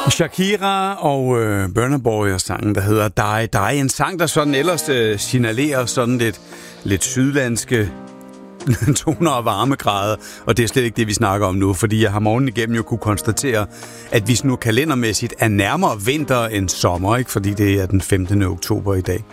Shakira og Burna Boy og sangen, der hedder Die Die. En sang, der sådan ellers signalerer sådan lidt sydlandske toner og varmegrader, og det er slet ikke det, vi snakker om nu, fordi jeg har morgenen igennem jo kunne konstatere, at hvis nu kalendermæssigt er nærmere vinter end sommer, ikke? Fordi det er den 15. oktober i dag.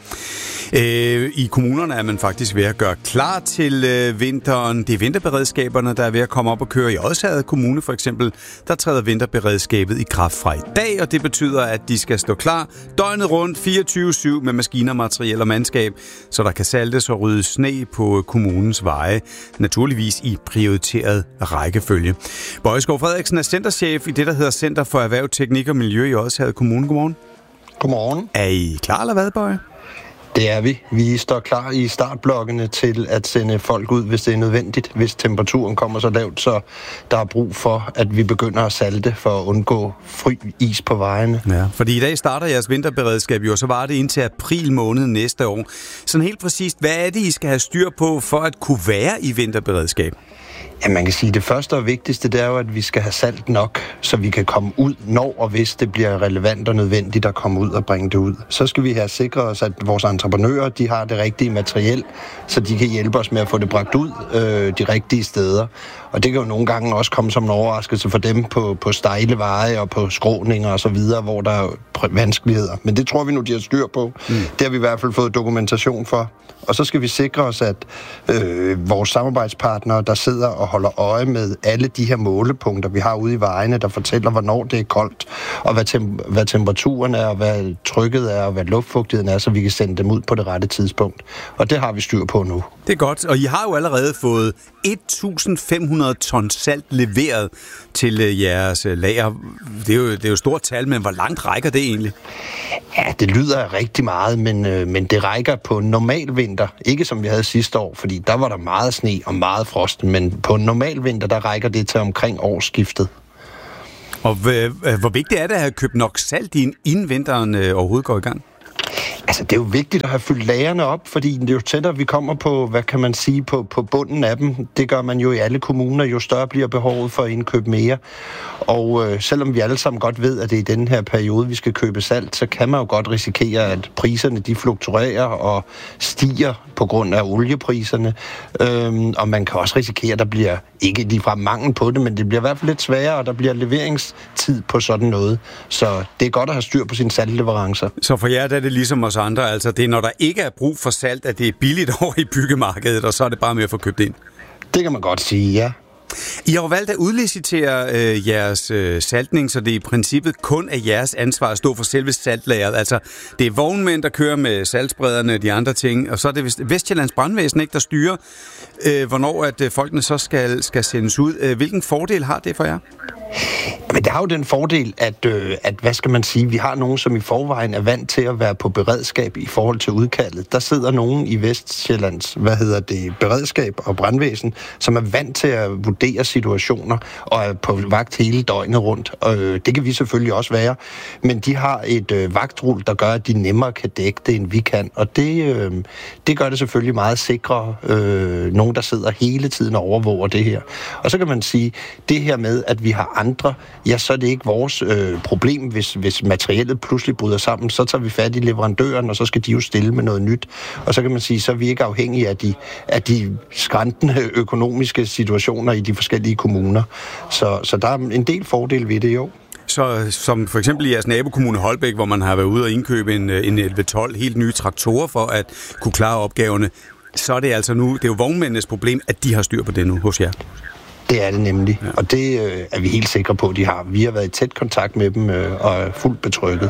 I kommunerne er man faktisk ved at gøre klar til vinteren. Det er vinterberedskaberne, der er ved at komme op og køre. I Odsherred Kommune for eksempel, der træder vinterberedskabet i kraft fra i dag, og det betyder, at de skal stå klar døgnet rundt 24/7 med maskiner, materiel og mandskab, så der kan saltes og ryddes sne på kommunens veje, naturligvis i prioriteret rækkefølge. Bøje Skov Frederiksen er centerchef i det, der hedder Center for Erhverv, Teknik og Miljø i Odsherred Kommune. Godmorgen. Godmorgen. Er I klar eller hvad, Bøje? Det er vi. Vi står klar i startblokkene til at sende folk ud, hvis det er nødvendigt, hvis temperaturen kommer så lavt, så der er brug for, at vi begynder at salte for at undgå is på vejene. Ja, fordi i dag starter jeres vinterberedskab jo, så var det indtil april måned næste år. Sådan helt præcist, hvad er det, I skal have styr på for at kunne være i vinterberedskab? Ja, man kan sige, at det første og vigtigste, det er jo, at vi skal have salt nok, så vi kan komme ud, når og hvis det bliver relevant og nødvendigt at komme ud og bringe det ud. Så skal vi have sikret os, at vores entreprenører, de har det rigtige materiel, så de kan hjælpe os med at få det bragt ud de rigtige steder. Og det kan jo nogle gange også komme som en overraskelse for dem på stejle veje og på skråninger og så videre, hvor der er vanskeligheder. Men det tror vi nu, de har styr på. Det har vi i hvert fald fået dokumentation for. Og så skal vi sikre os, at vores samarbejdspartnere, der sidder og holder øje med alle de her målepunkter, vi har ude i vejene, der fortæller, hvornår det er koldt, og hvad temperaturen er, og hvad trykket er, og hvad luftfugtigheden er, så vi kan sende dem ud på det rette tidspunkt. Og det har vi styr på nu. Det er godt, og I har jo allerede fået 1.500 ton salt leveret til jeres lager. Det er jo stort tal, men hvor langt rækker det egentlig? Ja, det lyder rigtig meget, men det rækker på en normal vinter. Ikke som vi havde sidste år, fordi der var der meget sne og meget frost, men på en normal vinter, der rækker det til omkring årsskiftet. Og hvor vigtigt er det at have købt nok salt inden vinteren overhovedet går i gang? Altså, det er jo vigtigt at have fyldt lagerne op, fordi jo tættere vi kommer på, hvad kan man sige, på bunden af dem, det gør man jo i alle kommuner, jo større bliver behovet for at indkøbe mere. Og selvom vi alle sammen godt ved, at det er i denne her periode, vi skal købe salt, så kan man jo godt risikere, at priserne de fluktuerer og stiger på grund af oliepriserne. Og man kan også risikere, at der bliver ikke ligefrem mangel på det, men det bliver i hvert fald lidt sværere, og der bliver leveringstid på sådan noget. Så det er godt at have styr på sine saltleverancer. Så for jer er det ligesom os andre, altså det er, når der ikke er brug for salt, at det er billigt over i byggemarkedet, og så er det bare med at få købt ind? Det kan man godt sige, ja. I har jo valgt at udlicitere jeres saltning, så det i princippet kun er jeres ansvar at stå for selve saltlageret. Altså, det er vognmænd, der kører med saltsprederne og de andre ting, og så er det Vestsjællands Brandvæsen, ikke, der styrer, hvornår at folkene så skal sendes ud. Hvilken fordel har det for jer? Men det har jo den fordel, at hvad skal man sige, vi har nogen, som i forvejen er vant til at være på beredskab i forhold til udkaldet. Der sidder nogen i Vestsjællands, beredskab og brandvæsen, som er vant til at vurdere situationer og er på vagt hele døgnet rundt. Og det kan vi selvfølgelig også være, men de har et vagtrul, der gør, at de nemmere kan dække det, end vi kan. Og det gør det selvfølgelig meget sikrere, nogen, der sidder hele tiden og overvåger det her. Og så kan man sige, det her med, at vi har andre, ja, så er det ikke vores problem, hvis materiellet pludselig bryder sammen. Så tager vi fat i leverandøren, og så skal de jo stille med noget nyt. Og så kan man sige, så er vi ikke afhængige af de skræntende økonomiske situationer i de forskellige kommuner. Så der er en del fordel ved det, jo. Så som for eksempel i jeres nabokommune Holbæk, hvor man har været ude og indkøbe en 11-12 helt nye traktorer for at kunne klare opgaverne, så er det altså nu, det er jo vognmændenes problem, at de har styr på det nu hos jer. Det er det nemlig, ja. Og det er vi helt sikre på, at de har. Vi har været i tæt kontakt med dem og er fuldt betrygget.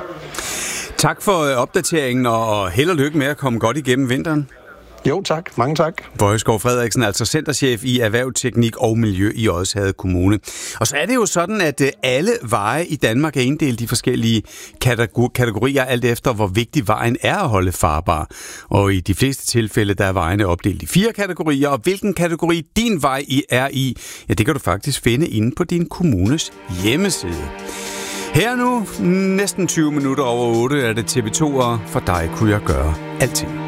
Tak for opdateringen, og held og lykke med at komme godt igennem vinteren. Jo, tak. Mange tak. Bøje Skov Frederiksen, altså centerchef i Erhverv, Teknik og Miljø i Odsherred Kommune. Og så er det jo sådan, at alle veje i Danmark er inddelt i forskellige kategorier, alt efter hvor vigtig vejen er at holde farbar. Og i de fleste tilfælde, der er vejene opdelt i 4 kategorier, og hvilken kategori din vej er i, ja, det kan du faktisk finde inde på din kommunes hjemmeside. Her nu, næsten 20 minutter over 8, er det TV2, og for dig kunne jeg gøre alting.